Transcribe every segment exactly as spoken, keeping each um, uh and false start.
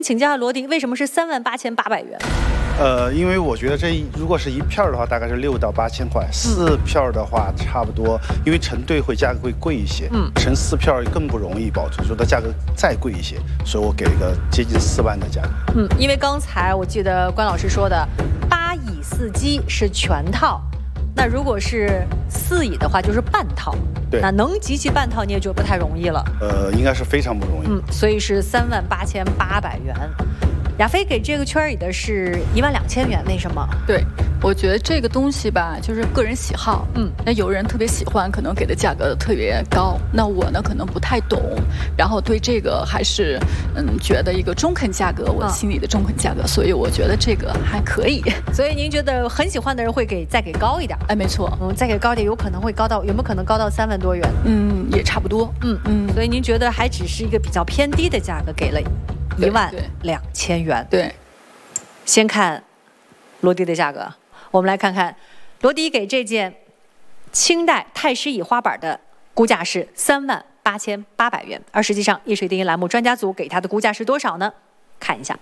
请教下罗迪，为什么是三万八千八百元？ 呃，因为我觉得这一如果是一片的话，大概是六到八千块；四片的话，差不多，因为成对会价格会贵一些，嗯，成四片更不容易保存，所以它价格再贵一些，所以我给了个接近四万的价格。 嗯，因为刚才我记得关老师说的八椅四机是全套。 那如果是四椅的话，就是半套。 对， 那能集齐半套，你也觉得不太容易了。 呃，应该是非常不容易。 嗯，所以是三万八千八百元。亚飞给这个圈椅的是一万两千元，为什么？ 对，我觉得这个东西吧，就是个人喜好。嗯，那有人特别喜欢，可能给的价格特别高。那我呢，可能不太懂，然后对这个还是嗯觉得一个中肯价格，我心里的中肯价格，所以我觉得这个还可以。 所以您觉得很喜欢的人会给再给高一点？ 哎，没错， 嗯，再给高一点，有可能会高到有没有可能高到三万多元？ 嗯，也差不多。嗯嗯， 所以您觉得还只是一个比较偏低的价格，给了一万两千元。 对。 先看罗迪的价格，我们来看看罗迪给这件清代太师椅花板的估价是三万八千八百元，而实际上易水电影栏目专家组给他的估价是多少呢？看一下，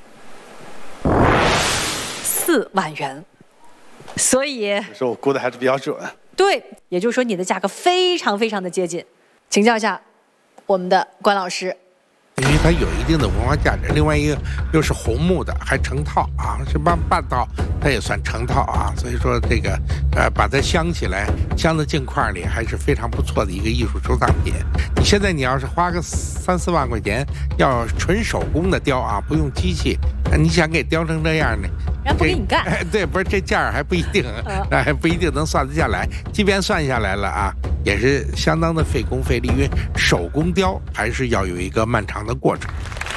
四万元。所以， 说我估的还是比较准。 对，也就是说你的价格非常非常的接近。请教一下我们的关老师。 因为它有一定的文化价值，另外一个又是红木的，还成套啊，是半半套，它也算成套啊。所以说这个呃，把它镶起来，镶在镜框里，还是非常不错的一个艺术收藏品。你现在你要是花个三四万块钱，要纯手工的雕啊，不用机器，你想给雕成这样呢？ 人不给你干。 哎，对，不是这价儿还不一定，还不一定能算得下来。即便算下来了啊。 也是相当的费工费力，因为手工雕还是要有一个漫长的过程。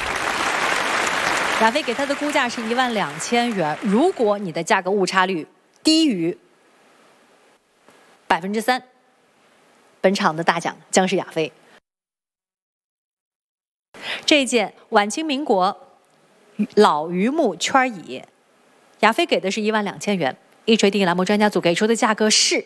亚飞给他的估价是一万两千元，如果你的价格误差率低于百分之三，本场的大奖将是亚飞。这件晚清民国老榆木圈椅，亚飞给的是一万两千元，一锤定义栏目专家组给出的价格是。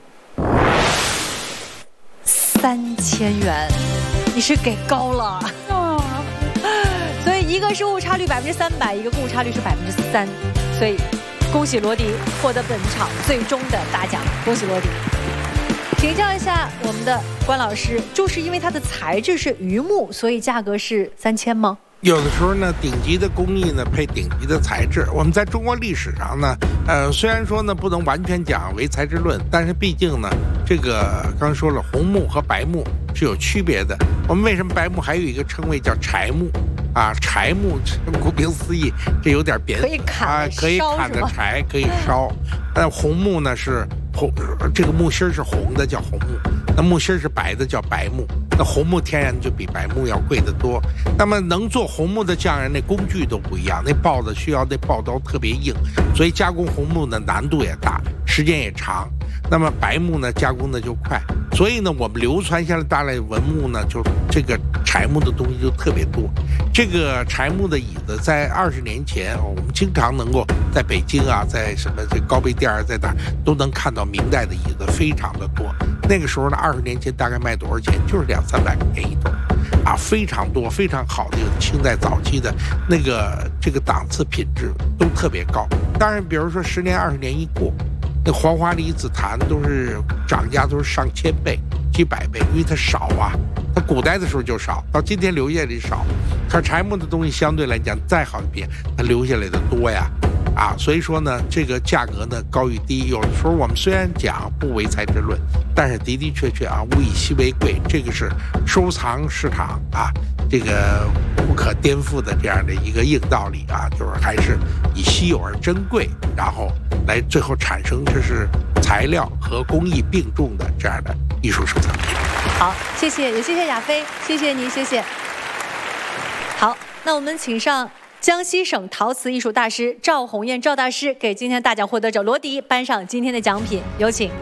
三千元，你是给高了哦，所以一个是误差率百分之三百，一个误差率是百分之三，所以恭喜罗迪获得本场最终的大奖，恭喜罗迪。请教一下我们的关老师，就是因为它的材质是榆木，所以价格是三千吗？ 有的时候呢，顶级的工艺呢配顶级的材质。我们在中国历史上呢，呃，虽然说呢不能完全讲唯材质论，但是毕竟呢，这个刚说了，红木和白木是有区别的。我们为什么白木还有一个称谓叫柴木？啊，柴木顾名思义，这有点贬， 可以砍啊，可以砍的柴，可以烧。那红木呢是红，这个木芯是红的叫红木，那木芯是白的叫白木。 那红木天然就比白木要贵得多。那么能做红木的匠人，那工具都不一样，那刨子需要那刨刀特别硬，所以加工红木的难度也大，时间也长。那么白木呢，加工的就快。所以呢，我们流传下来大量文物呢，就这个柴木的东西就特别多。这个柴木的椅子在二十年前，我们经常能够在北京啊，在什么这高碑店啊，在哪都能看到明代的椅子，非常的多。那个时候呢，二十年前大概卖多少钱？就是两三百块钱一斗，啊，非常多，非常好的清代早期的那个这个档次品质都特别高。当然，比如说十年、二十年一过，那黄花梨、紫檀都是涨价，都是上千倍、几百倍，因为它少啊。它古代的时候就少，到今天留下来的少。可柴木的东西相对来讲，再好的品，它留下来的多呀。 啊，所以说呢，这个价格呢高与低，有的时候我们虽然讲不唯材质论，但是的的确确啊，物以稀为贵，这个是收藏市场啊，这个不可颠覆的这样的一个硬道理啊，就是还是以稀有而珍贵，然后来最后产生这是材料和工艺并重的这样的艺术收藏品。 好，谢谢，也谢谢亚飞，谢谢你，谢谢。好，那我们请上。 江西省陶瓷艺术大师赵红艳赵大师给今天大奖获得者罗迪颁上今天的奖品，有请。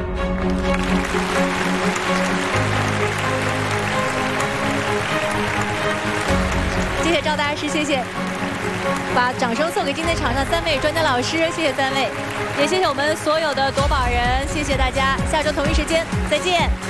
谢谢赵大师，谢谢。把掌声送给今天场上三位专家老师，谢谢三位，也谢谢我们所有的夺宝人，谢谢大家，下周同一时间再见。